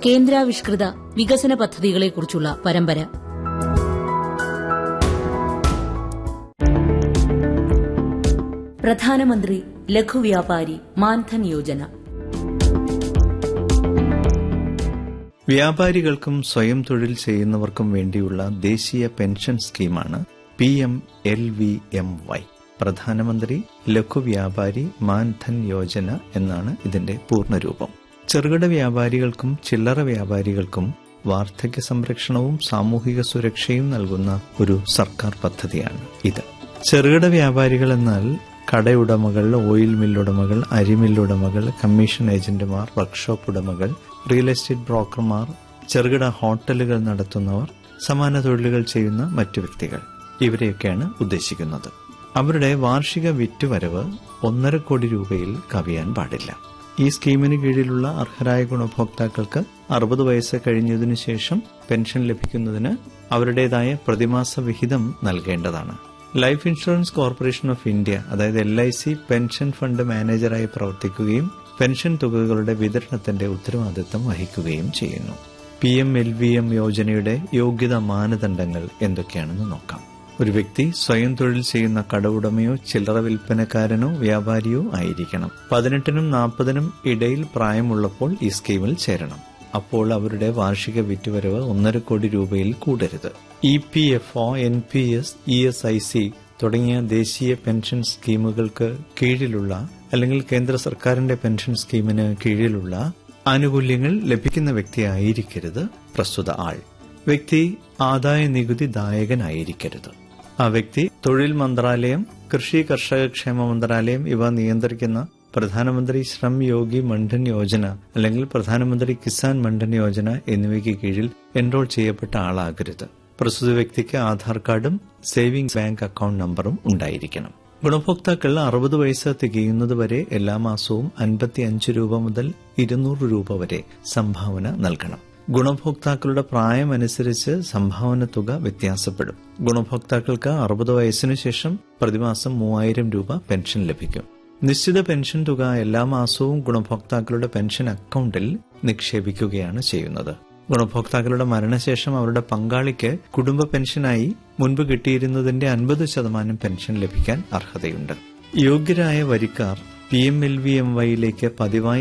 കേന്ദ്രാവിഷ്കൃത വികസന പദ്ധതികളെക്കുറിച്ചുള്ള പരമ്പര. പ്രധാനമന്ത്രി ലഘുവ്യാപാരി മാൻധൻ യോജന. വ്യാപാരികൾക്കും സ്വയം തൊഴിൽ ചെയ്യുന്നവർക്കും വേണ്ടിയുള്ള ദേശീയ പെൻഷൻ സ്കീമാണ് PMLVMY. പ്രധാനമന്ത്രി ലഘുവ്യാപാരി മാൻധൻ യോജന എന്നാണ് ഇതിന്റെ പൂർണ്ണരൂപം. ചെറുകിട വ്യാപാരികൾക്കും ചില്ലറ വ്യാപാരികൾക്കും വാർദ്ധക്യ സംരക്ഷണവും സാമൂഹിക സുരക്ഷയും നൽകുന്ന ഒരു സർക്കാർ പദ്ധതിയാണ് ഇത്. ചെറുകിട വ്യാപാരികൾ എന്നാൽ കടയുടമകൾ, ഓയിൽ മില്ലുടമകൾ, അരിമില്ലുടമകൾ, കമ്മീഷൻ ഏജന്റുമാർ, വർക്ക്ഷോപ്പ് ഉടമകൾ, റിയൽ എസ്റ്റേറ്റ് ബ്രോക്കർമാർ, ചെറുകിട ഹോട്ടലുകൾ നടത്തുന്നവർ, സമാന തൊഴിലുകൾ ചെയ്യുന്ന മറ്റു വ്യക്തികൾ, ഇവരെയൊക്കെയാണ് ഉദ്ദേശിക്കുന്നത്. അവരുടെ വാർഷിക വിറ്റുവരവ് 1.5 കോടി രൂപയിൽ കവിയാൻ പാടില്ല. ഈ സ്കീമിന് കീഴിലുള്ള അർഹരായ ഗുണഭോക്താക്കൾക്ക് 60 വയസ്സ് കഴിഞ്ഞതിനു ശേഷം പെൻഷൻ ലഭിക്കുന്നതിന് അവരുടേതായ പ്രതിമാസ വിഹിതം നൽകേണ്ടതാണ്. Life insurance corporation of India, അതായത് LIC, പെൻഷൻ ഫണ്ട് മാനേജറായി പ്രവർത്തിക്കുകയും പെൻഷൻ തുകകളുടെ വിതരണത്തിന്റെ ഉത്തരവാദിത്തം വഹിക്കുകയും ചെയ്യുന്നു. PMLVM യോജനയുടെ യോഗ്യതാ മാനദണ്ഡങ്ങൾ എന്തൊക്കെയാണെന്ന് നോക്കാം. ഒരു വ്യക്തി സ്വയം തൊഴിൽ ചെയ്യുന്ന കടവുടമയോ ചില്ലറ വിൽപ്പനക്കാരനോ വ്യാപാരിയോ ആയിരിക്കണം. 18-നും 40-നും ഇടയിൽ പ്രായമുള്ളപ്പോൾ ഈ സ്കീമിൽ ചേരണം. അപ്പോൾ അവരുടെ വാർഷിക വിറ്റുവരവ് 1.5 കോടി രൂപയിൽ കൂടരുത്. EPFO, NPS, ESIC തുടങ്ങിയ ദേശീയ പെൻഷൻ സ്കീമുകൾക്ക് കീഴിലുള്ള അല്ലെങ്കിൽ കേന്ദ്ര സർക്കാരിന്റെ പെൻഷൻ സ്കീമിന് കീഴിലുള്ള ആനുകൂല്യങ്ങൾ ലഭിക്കുന്ന വ്യക്തിയായിരിക്കരുത് പ്രസ്തുത ആൾ. വ്യക്തി ആദായ നികുതി ദായകനായിരിക്കരുത്. ആ വ്യക്തി തൊഴിൽ മന്ത്രാലയം, കൃഷി കർഷക ക്ഷേമ മന്ത്രാലയം ഇവ നിയന്ത്രിക്കുന്ന പ്രധാനമന്ത്രി ശ്രം യോഗി മൻധൻ യോജന അല്ലെങ്കിൽ പ്രധാനമന്ത്രി കിസാൻ മൻധൻ യോജന എന്നിവയ്ക്ക് കീഴിൽ എൻറോൾ ചെയ്യപ്പെട്ട ആളാകരുത്. പ്രസ്തുത വ്യക്തിക്ക് ആധാർ കാർഡും സേവിംഗ്സ് ബാങ്ക് അക്കൌണ്ട് നമ്പറും ഉണ്ടായിരിക്കണം. ഗുണഭോക്താക്കൾ 60 വയസ്സ് തികയുന്നതുവരെ എല്ലാ മാസവും 55 രൂപ മുതൽ 200 രൂപ വരെ സംഭാവന നൽകണം. ഗുണഭോക്താക്കളുടെ പ്രായമനുസരിച്ച് സംഭാവന തുക വ്യത്യാസപ്പെടും. ഗുണഭോക്താക്കൾക്ക് 60 വയസ്സിനു ശേഷം പ്രതിമാസം 3000 രൂപ പെൻഷൻ ലഭിക്കും. നിശ്ചിത പെൻഷൻ തുക എല്ലാ മാസവും ഗുണഭോക്താക്കളുടെ പെൻഷൻ അക്കൌണ്ടിൽ നിക്ഷേപിക്കുകയാണ് ചെയ്യുന്നത്. ഗുണഭോക്താക്കളുടെ മരണശേഷം അവരുടെ പങ്കാളിക്ക് കുടുംബ പെൻഷനായി മുൻപ് കിട്ടിയിരുന്നതിന്റെ 50% പെൻഷൻ ലഭിക്കാൻ അർഹതയുണ്ട്. യോഗ്യരായ വരിക്കാർ PMLVMYയിലേക്ക് പതിവായി